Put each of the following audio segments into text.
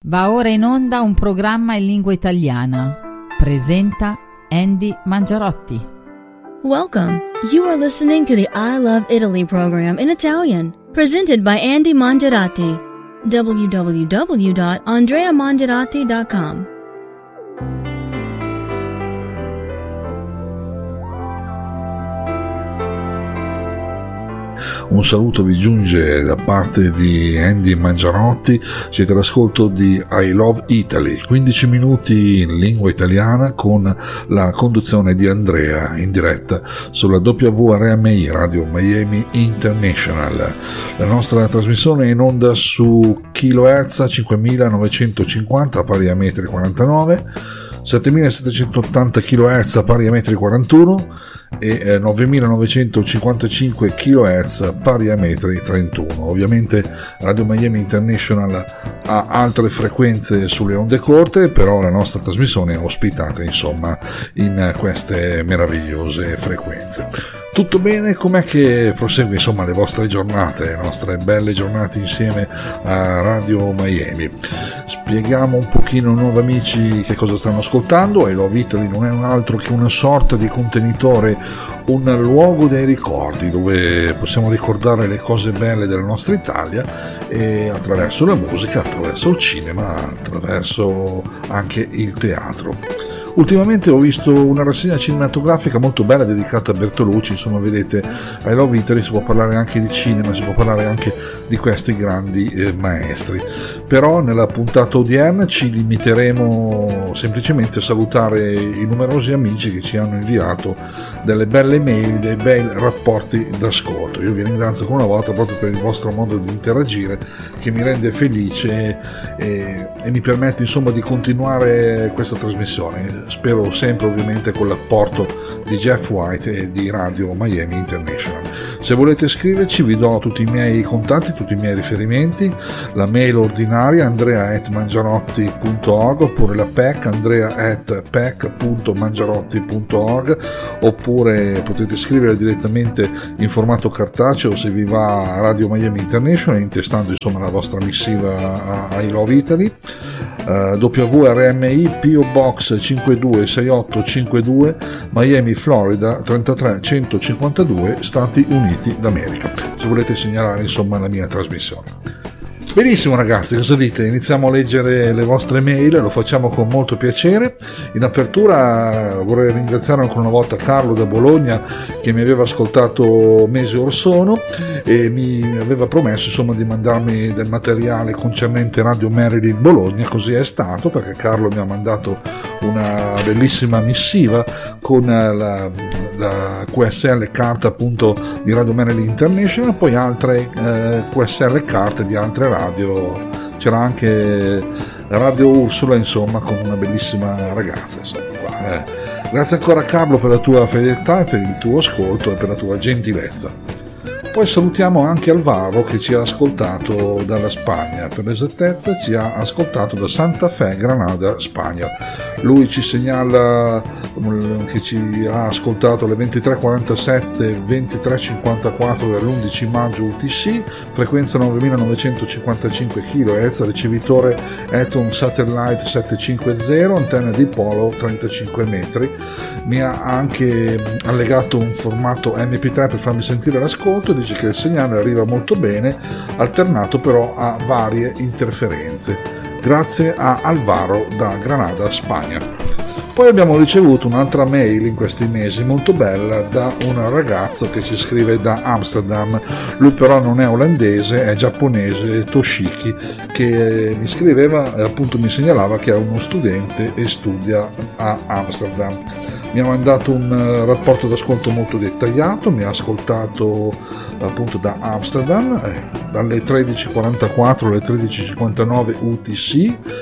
Va ora in onda un programma in lingua italiana. Presenta Andy Mangiarotti. Welcome. You are listening to the I Love Italy program in Italian, presented by Andy Mangiarotti. www.andreamangiarotti.com. Un saluto vi giunge da parte di Andy Mangiarotti, siete all'ascolto di I Love Italy, 15 minuti in lingua italiana con la conduzione di Andrea in diretta sulla WRMI Radio Miami International. La nostra trasmissione è in onda su kHz 5950 pari a metri 49, 7780 kHz pari a metri 41 e 9955 kHz pari a metri 31. Ovviamente Radio Miami International ha altre frequenze sulle onde corte, però la nostra trasmissione è ospitata insomma in queste meravigliose frequenze. Tutto bene? Com'è che prosegue insomma le vostre giornate, le nostre belle giornate insieme a Radio Miami? Spieghiamo un pochino ai nuovi amici che cosa stanno ascoltando. I Love Italy non è un altro che una sorta di contenitore, un luogo dei ricordi dove possiamo ricordare le cose belle della nostra Italia, e attraverso la musica, attraverso il cinema, attraverso anche il teatro. Ultimamente ho visto una rassegna cinematografica molto bella dedicata a Bertolucci. Insomma, vedete, ai Love Italy si può parlare anche di cinema, si può parlare anche di questi grandi maestri. Però nella puntata odierna ci limiteremo semplicemente a salutare i numerosi amici che ci hanno inviato delle belle mail, dei bei rapporti d'ascolto. Io vi ringrazio ancora una volta proprio per il vostro modo di interagire, che mi rende felice e mi permette insomma di continuare questa trasmissione. Spero sempre ovviamente con l'apporto di Jeff White e di Radio Miami International. Se volete scriverci vi do tutti i miei contatti, tutti i miei riferimenti: la mail ordinaria andrea@mangiarotti.org, oppure la PEC andrea@pec.mangiarotti.org, oppure potete scrivere direttamente in formato cartaceo se vi va a Radio Miami International, intestando insomma la vostra missiva a I Love Italy. WRMI PO Box 526852 Miami, Florida 33152, Stati Uniti d'America, se volete segnalare insomma la mia trasmissione. Benissimo ragazzi, cosa dite? Iniziamo a leggere le vostre mail, lo facciamo con molto piacere. In apertura vorrei ringraziare ancora una volta Carlo da Bologna, che mi aveva ascoltato mesi or sono e mi aveva promesso insomma di mandarmi del materiale concernente Radio Maryland Bologna. Così è stato, perché Carlo mi ha mandato una bellissima missiva con la QSL carta appunto di Radio Maryland International, poi altre QSL carte di altre radio. C'era anche Radio Ursula, insomma, con una bellissima ragazza insomma, qua. Grazie ancora Carlo per la tua fedeltà, per il tuo ascolto e per la tua gentilezza. Poi salutiamo anche Alvaro, che ci ha ascoltato dalla Spagna, per l'esattezza ci ha ascoltato da Santa Fe, Granada, Spagna. Lui ci segnala che ci ha ascoltato alle 23:47 23:54 dell'11 maggio UTC, frequenza 9955 kHz, ricevitore Eton Satellite 750, antenna dipolo 35 metri. Mi ha anche allegato un formato MP3 per farmi sentire l'ascolto. Dice che il segnale arriva molto bene, alternato però a varie interferenze. Grazie a Alvaro da Granada, Spagna. Poi abbiamo ricevuto un'altra mail in questi mesi molto bella da un ragazzo che ci scrive da Amsterdam. Lui però non è olandese, è giapponese, Toshiki, che mi scriveva e appunto mi segnalava che è uno studente e studia a Amsterdam. Mi ha mandato un rapporto d'ascolto molto dettagliato, mi ha ascoltato appunto da Amsterdam dalle 13:44 alle 13:59 UTC,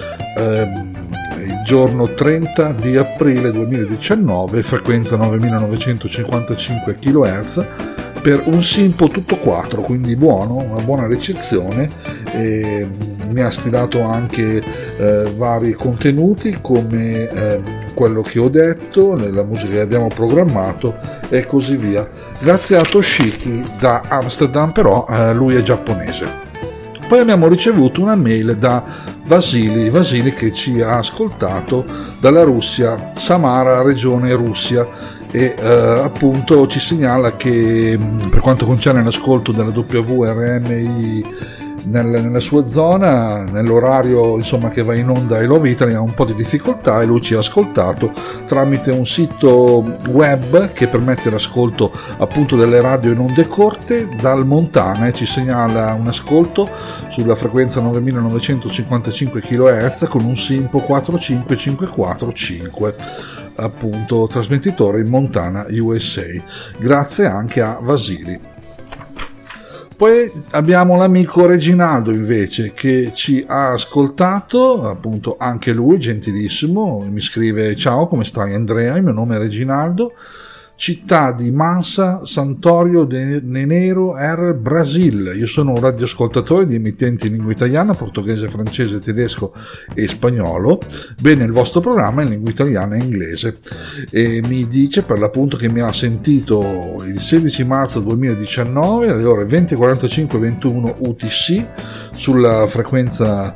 il giorno 30 di aprile 2019, frequenza 9955 kHz, per un Simpo tutto 4, quindi buono, una buona ricezione. E mi ha stilato anche vari contenuti come quello che ho detto, nella musica che abbiamo programmato e così via. Grazie a Toshiki da Amsterdam, però lui è giapponese. Poi abbiamo ricevuto una mail da Vasili che ci ha ascoltato dalla Russia, Samara, regione Russia, e appunto ci segnala che per quanto concerne l'ascolto della WRMI nella sua zona, nell'orario insomma che va in onda I Love Italy, ha un po' di difficoltà, e lui ci ha ascoltato tramite un sito web che permette l'ascolto appunto delle radio in onde corte dal Montana, e ci segnala un ascolto sulla frequenza 9955 kHz con un Simpo 45545, appunto trasmettitore in Montana, USA. Grazie anche a Vasili. Poi abbiamo l'amico Reginaldo invece, che ci ha ascoltato, appunto anche lui gentilissimo, mi scrive: ciao, come stai Andrea, il mio nome è Reginaldo, città di Mansa Santorio de Nenero Brasil. Io sono un radioascoltatore di emittenti in lingua italiana, portoghese, francese, tedesco e spagnolo. Bene, il vostro programma è in lingua italiana e inglese, e mi dice per l'appunto che mi ha sentito il 16 marzo 2019 alle ore 20:45-21 UTC sulla frequenza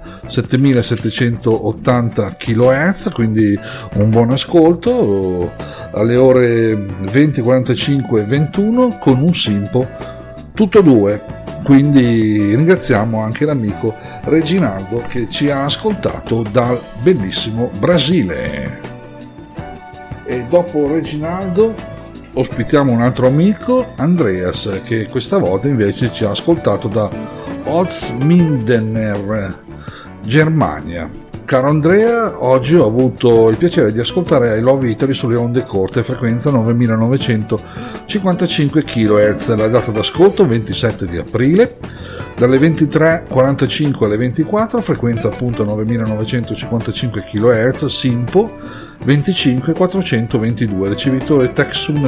7780 kHz, quindi un buon ascolto, alle ore 20:45-21 con un Simpo tutto 2. Quindi ringraziamo anche l'amico Reginaldo che ci ha ascoltato dal bellissimo Brasile. E dopo Reginaldo ospitiamo un altro amico, Andreas, che questa volta invece ci ha ascoltato da Holzminden, Germania. Caro Andrea, oggi ho avuto il piacere di ascoltare I Love Italy sulle onde corte, frequenza 9955 kHz. La data d'ascolto 27 di aprile, dalle 23:45 alle 24, frequenza appunto 9955 kHz, Simpo 25422, ricevitore Texun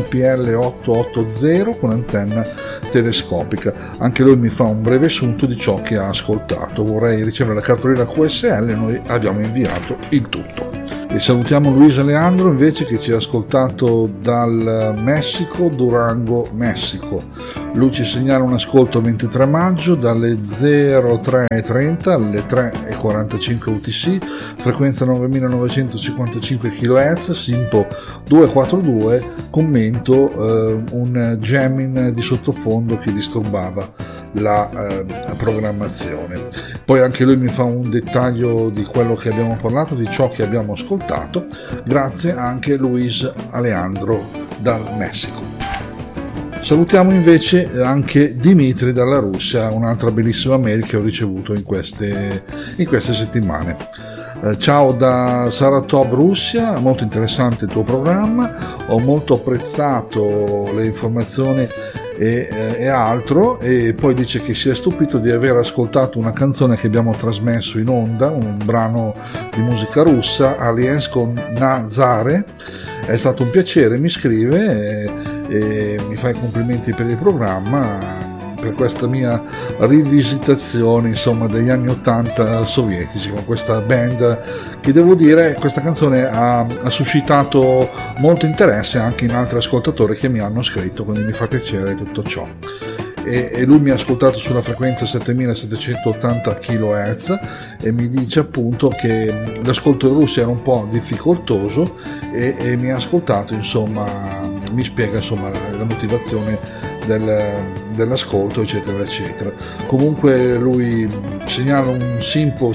PL880 con antenna telescopica. Anche lui mi fa un breve assunto di ciò che ha ascoltato. Vorrei ricevere la cartolina QSL e noi abbiamo inviato il tutto. E salutiamo Luisa Leandro invece, che ci ha ascoltato dal Messico, Durango, Messico. Lui ci segnala un ascolto 23 maggio dalle 03:30 alle 3:45 UTC, frequenza 9955 kHz, Simpo 242, commento un jamming di sottofondo che disturbava la programmazione. Poi anche lui mi fa un dettaglio di quello che abbiamo parlato, di ciò che abbiamo ascoltato. Grazie anche Luis Alejandro dal Messico. Salutiamo invece anche Dimitri dalla Russia, un'altra bellissima mail che ho ricevuto in queste settimane. Ciao da Saratov, Russia, molto interessante il tuo programma, ho molto apprezzato le informazioni e altro, e poi dice che si è stupito di aver ascoltato una canzone che abbiamo trasmesso in onda, un brano di musica russa, Aliens con Nazare. È stato un piacere, mi scrive, e mi fa i complimenti per il programma, per questa mia rivisitazione insomma degli anni 80 sovietici con questa band, che devo dire questa canzone ha suscitato molto interesse anche in altri ascoltatori che mi hanno scritto, quindi mi fa piacere tutto ciò. E lui mi ha ascoltato sulla frequenza 7780 kHz e mi dice appunto che l'ascolto in Russia era un po' difficoltoso, e mi ha ascoltato, insomma mi spiega insomma la motivazione dell'ascolto, eccetera eccetera. Comunque lui segnala un Simpo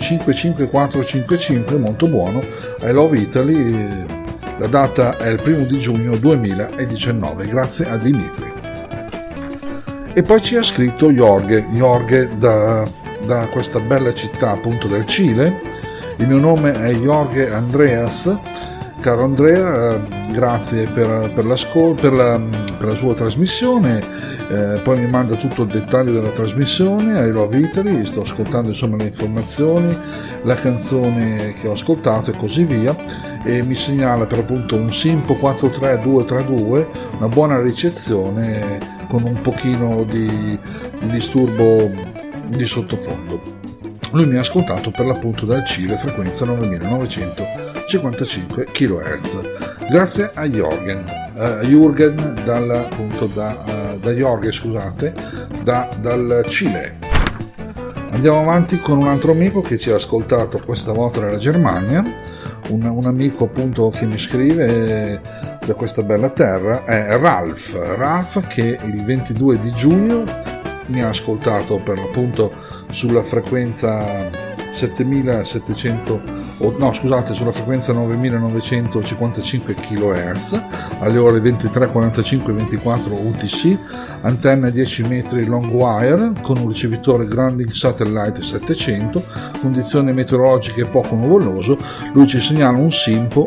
55455 molto buono, I Love Italy, la data è il 1 di giugno 2019. Grazie a Dimitri. E poi ci ha scritto Jorge da questa bella città appunto del Cile. Il mio nome è Jorge Andreas. Caro Andrea, grazie per l'ascolto, per la sua trasmissione. Poi mi manda tutto il dettaglio della trasmissione, I Love Italy, sto ascoltando insomma le informazioni, la canzone che ho ascoltato e così via, e mi segnala per appunto un Simpo 43232, una buona ricezione con un pochino di disturbo di sottofondo. Lui mi ha ascoltato per l'appunto dal Cile, frequenza 9955 kHz. Grazie a Jürgen dal Cile. Andiamo avanti con un altro amico che ci ha ascoltato questa volta dalla Germania, un amico appunto che mi scrive da questa bella terra, è Ralph che il 22 di giugno mi ha ascoltato per l'appunto sulla frequenza 7700 sulla frequenza 9955 kHz alle ore 23:45-24 UTC, antenna 10 metri long wire con un ricevitore Grounding Satellite 700, condizioni meteorologiche poco nuvoloso. Lui ci segnala un SINPO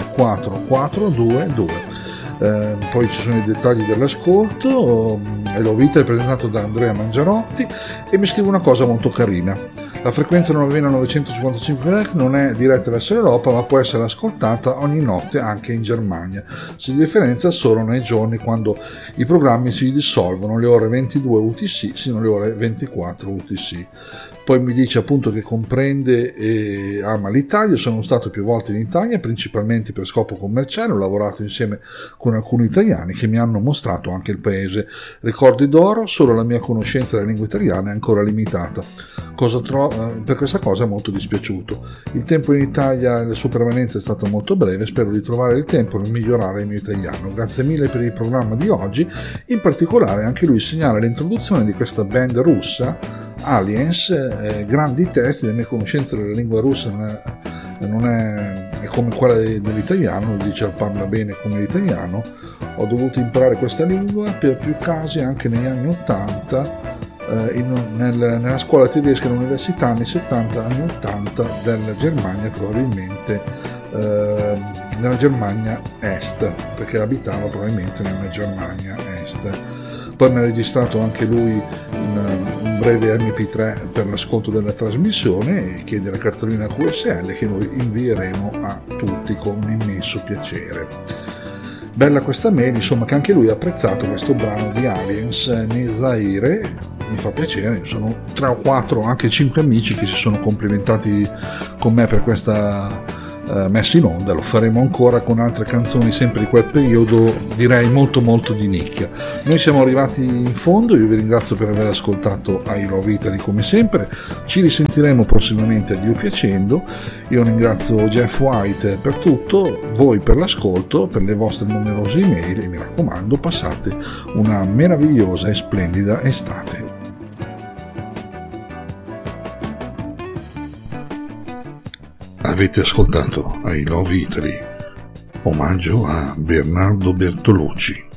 24422. Poi ci sono i dettagli dell'ascolto. Lo Vita è presentato da Andrea Mangiarotti e mi scrive una cosa molto carina. La frequenza 9955 kHz non è diretta verso l'Europa, ma può essere ascoltata ogni notte anche in Germania. Si differenzia solo nei giorni quando i programmi si dissolvono, le ore 22 UTC sino alle ore 24 UTC. Poi mi dice appunto che comprende e ama l'Italia. Sono stato più volte in Italia, principalmente per scopo commerciale. Ho lavorato insieme con alcuni italiani che mi hanno mostrato anche il paese. Ricordi d'oro, solo la mia conoscenza della lingua italiana è ancora limitata. Per questa cosa è molto dispiaciuto. Il tempo in Italia e la sua permanenza è stata molto breve. Spero di trovare il tempo per migliorare il mio italiano. Grazie mille per il programma di oggi. In particolare anche lui segnala l'introduzione di questa band russa, Aliens. Grandi testi. La mia conoscenza della lingua russa non è come quella dell'italiano, dice parla bene come l'italiano. Ho dovuto imparare questa lingua per più casi anche negli anni 80 nella scuola tedesca all'università, anni 70, anni 80 della Germania, probabilmente nella Germania Est, perché abitava probabilmente nella Germania Est. Poi mi ha registrato anche lui un breve MP3 per l'ascolto della trasmissione e chiede la cartolina QSL che noi invieremo a tutti con un immenso piacere. Bella questa mail, insomma, che anche lui ha apprezzato questo brano di Aliens, Nezaire. Mi fa piacere, sono 3 o 4, anche 5 amici che si sono complimentati con me per questa messa in onda. Lo faremo ancora con altre canzoni sempre di quel periodo, direi molto molto di nicchia. Noi siamo arrivati in fondo, io vi ringrazio per aver ascoltato I Love Italy come sempre. Ci risentiremo prossimamente a Dio piacendo. Io ringrazio Jeff White per tutto, voi per l'ascolto, per le vostre numerose email e mi raccomando, passate una meravigliosa e splendida estate. Avete ascoltato I Love Italy, omaggio a Bernardo Bertolucci.